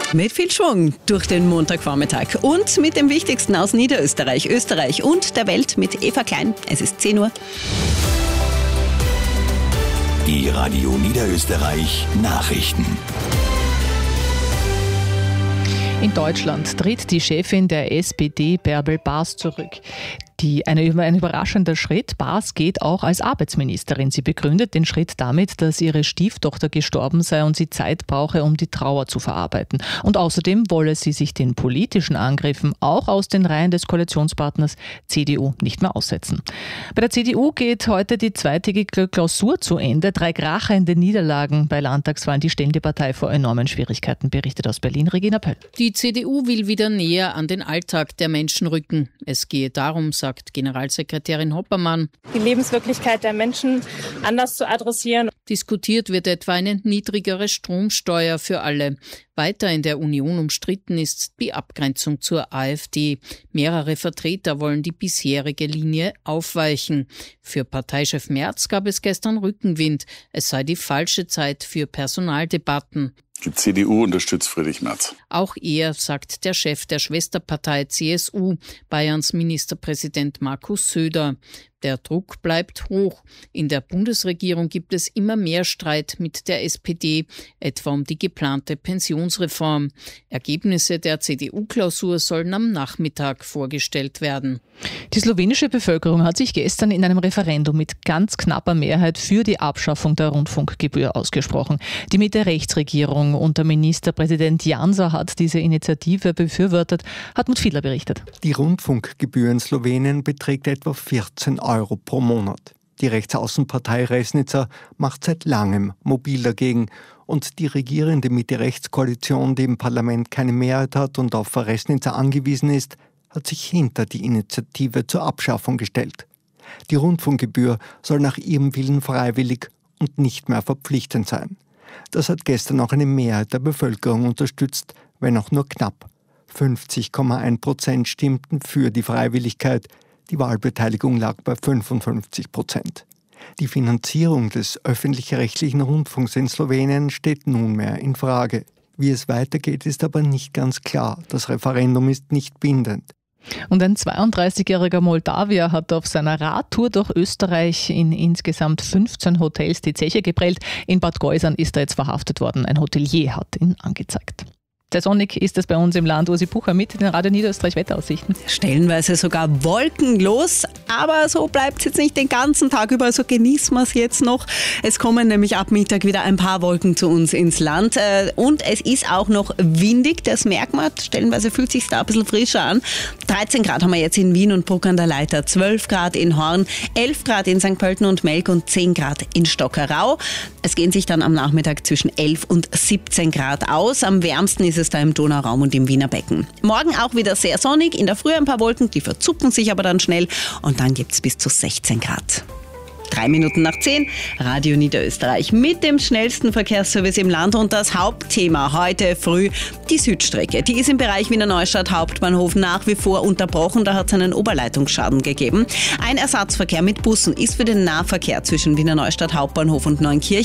Mit viel Schwung durch den Montagvormittag und mit dem Wichtigsten aus Niederösterreich, Österreich und der Welt mit Eva Klein. Es ist 10 Uhr. Die Radio Niederösterreich Nachrichten. In Deutschland tritt die Chefin der SPD, Bärbel Baas, zurück. Ein überraschender Schritt. Baas geht auch als Arbeitsministerin. Sie begründet den Schritt damit, dass ihre Stieftochter gestorben sei und sie Zeit brauche, um die Trauer zu verarbeiten. Und außerdem wolle sie sich den politischen Angriffen auch aus den Reihen des Koalitionspartners CDU nicht mehr aussetzen. Bei der CDU geht heute die zweitägige Klausur zu Ende. 3 krachende Niederlagen bei Landtagswahlen, die stellen die Partei vor enormen Schwierigkeiten, berichtet aus Berlin Regina Pöll. Die CDU will wieder näher an den Alltag der Menschen rücken. Es gehe darum, sagt Generalsekretärin Hoppermann, die Lebenswirklichkeit der Menschen anders zu adressieren. Diskutiert wird etwa eine niedrigere Stromsteuer für alle. Weiter in der Union umstritten ist die Abgrenzung zur AfD. Mehrere Vertreter wollen die bisherige Linie aufweichen. Für Parteichef Merz gab es gestern Rückenwind. Es sei die falsche Zeit für Personaldebatten. Die CDU unterstützt Friedrich Merz. Auch er, sagt der Chef der Schwesterpartei CSU, Bayerns Ministerpräsident Markus Söder. Der Druck bleibt hoch. In der Bundesregierung gibt es immer mehr Streit mit der SPD, etwa um die geplante Pensionsreform. Ergebnisse der CDU-Klausur sollen am Nachmittag vorgestellt werden. Die slowenische Bevölkerung hat sich gestern in einem Referendum mit ganz knapper Mehrheit für die Abschaffung der Rundfunkgebühr ausgesprochen. Die Mitte-Rechts-Regierung unter Ministerpräsident Janša hat diese Initiative befürwortet, hat Mut Fiedler berichtet. Die Rundfunkgebühr in Slowenien beträgt etwa 14 Euro pro Monat. Die Rechtsaußenpartei Resnica macht seit langem mobil dagegen und die regierende Mitte-Rechts-Koalition, die im Parlament keine Mehrheit hat und auf Resnica angewiesen ist, hat sich hinter die Initiative zur Abschaffung gestellt. Die Rundfunkgebühr soll nach ihrem Willen freiwillig und nicht mehr verpflichtend sein. Das hat gestern auch eine Mehrheit der Bevölkerung unterstützt, wenn auch nur knapp. 50,1% stimmten für die Freiwilligkeit. Die Wahlbeteiligung lag bei 55%. Die Finanzierung des öffentlich-rechtlichen Rundfunks in Slowenien steht nunmehr in Frage. Wie es weitergeht, ist aber nicht ganz klar. Das Referendum ist nicht bindend. Und ein 32-jähriger Moldawier hat auf seiner Radtour durch Österreich in insgesamt 15 Hotels die Zeche geprellt. In Bad Geusern ist er jetzt verhaftet worden. Ein Hotelier hat ihn angezeigt. Sehr sonnig ist es bei uns im Land. Ursi Bucher mit den Radio Niederösterreich Wetteraussichten. Stellenweise sogar wolkenlos, aber so bleibt es jetzt nicht den ganzen Tag über, also genießen wir es jetzt noch. Es kommen nämlich ab Mittag wieder ein paar Wolken zu uns ins Land und es ist auch noch windig, das merkt man. Stellenweise fühlt es sich da ein bisschen frischer an. 13 Grad haben wir jetzt in Wien und Bruck an der Leiter, 12 Grad in Horn, 11 Grad in St. Pölten und Melk und 10 Grad in Stockerau. Es gehen sich dann am Nachmittag zwischen 11 und 17 Grad aus. Am wärmsten ist es da im Donauraum und im Wiener Becken. Morgen auch wieder sehr sonnig, in der Früh ein paar Wolken, die verzuppen sich aber dann schnell und dann gibt es bis zu 16 Grad. 3 Minuten nach 10, Radio Niederösterreich mit dem schnellsten Verkehrsservice im Land und das Hauptthema heute früh, die Südstrecke. Die ist im Bereich Wiener Neustadt Hauptbahnhof nach wie vor unterbrochen, da hat es einen Oberleitungsschaden gegeben. Ein Ersatzverkehr mit Bussen ist für den Nahverkehr zwischen Wiener Neustadt Hauptbahnhof und Neunkirchen